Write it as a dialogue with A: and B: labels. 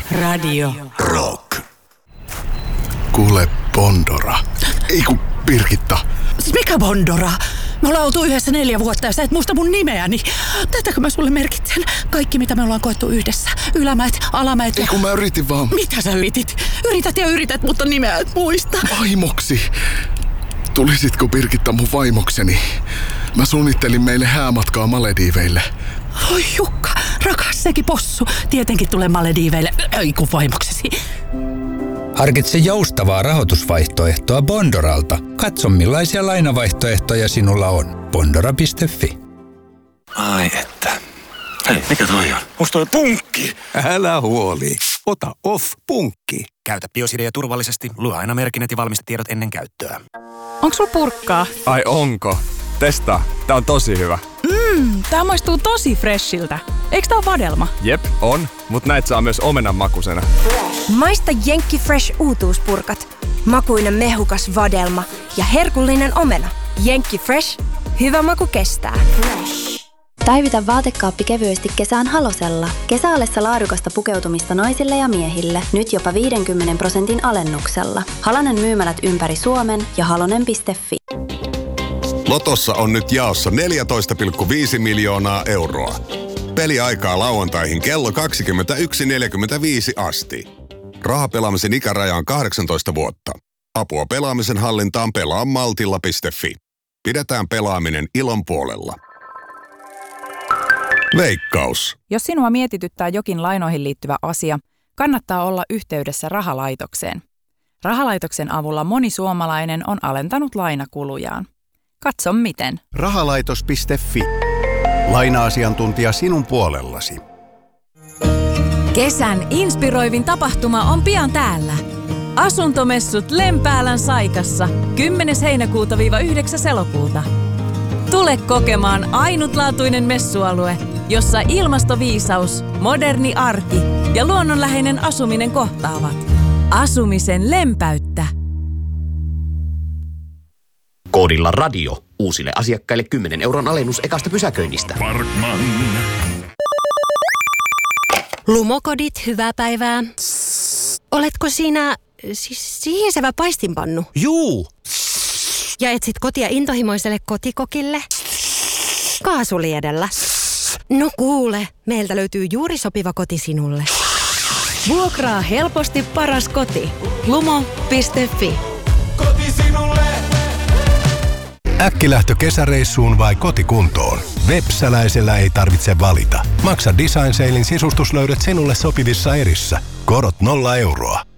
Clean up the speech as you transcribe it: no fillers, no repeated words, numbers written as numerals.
A: Radio
B: Rock. Kuule, Bondora. Ei kun Birgitta.
A: Mikä Bondora? Me ollaan oltu yhdessä 4 vuotta ja sä et muista mun nimeäni. Tätäkö mä sulle merkitsen? Kaikki mitä me ollaan koettu yhdessä. Ylämäet, alamäet ja...
B: Ei kun mä yritin vaan.
A: Mitä sä yritit? Yrität, mutta nimeä et muista.
B: Vaimoksi. Tulisitko Birgitta mun vaimokseni? Mä suunnittelin meille häämatkaa Malediiveille.
A: Oi Jukka, rakas sekin possu. Tietenkin tulee Malediiveille. Ei kun vaimoksesi.
C: Harkitse joustavaa rahoitusvaihtoehtoa Bondoralta. Katso millaisia lainavaihtoehtoja sinulla on. Bondora.fi.
D: Ai että. Hei, mikä toi on? Onks toi punkki?
E: Älä huoli. Ota Off-punkki.
D: Käytä Biosidea turvallisesti. Lue aina merkinnät ja valmistetiedot ennen käyttöä.
F: Onks sulla purkkaa?
G: Ai onko? Testaa. Tää on tosi hyvä.
F: Tää maistuu tosi freshiltä. Eiks tää oo vadelma?
G: Jep, on. Mut näit saa myös omenan makusena.
H: Maista Jenkki Fresh uutuuspurkat. Makuinen mehukas vadelma ja herkullinen omena. Jenkki Fresh. Hyvä maku kestää.
I: Päivitä vaatekaappi kevyesti kesään Halosella. Kesäallessa laadukasta pukeutumista naisille ja miehille. Nyt jopa 50% alennuksella. Halonen myymälät ympäri Suomen ja halonen.fi.
J: Lotossa on nyt jaossa 14,5 miljoonaa euroa. Peliaikaa lauantaihin kello 21.45 asti. Rahapelaamisen ikäraja on 18 vuotta. Apua pelaamisen hallintaan pelaamaltilla.fi. Pidetään pelaaminen ilon puolella. Veikkaus.
F: Jos sinua mietityttää jokin lainoihin liittyvä asia, kannattaa olla yhteydessä rahalaitokseen. Rahalaitoksen avulla moni suomalainen on alentanut lainakulujaan. Katso miten.
K: Rahalaitos.fi. Laina-asiantuntija sinun puolellasi.
L: Kesän inspiroivin tapahtuma on pian täällä. Asuntomessut Lempäälän Saikassa 10. heinäkuuta-9. elokuuta. Tule kokemaan ainutlaatuinen messualue, jossa ilmastoviisaus, moderni arki ja luonnonläheinen asuminen kohtaavat. Asumisen lempäyttä.
M: Koodilla radio. Uusille asiakkaille 10 € alennus ekasta pysäköinnistä.
N: Parkman.
O: Lumokodit, hyvää päivää. Oletko sinä sihisevä paistinpannu?
E: Juu.
O: Ja etsit kotia intohimoiselle kotikokille? Kaasuliedellä. No kuule, meiltä löytyy juuri sopiva koti sinulle.
L: Vuokraa helposti paras koti. Lumo.fi.
N: Koti sinulle.
K: Äkkilähtö kesäreissuun vai kotikuntoon? Vepsäläisellä ei tarvitse valita. Maksa Design Salein sisustuslöydöt sinulle sopivissa erissä. Korot 0 €.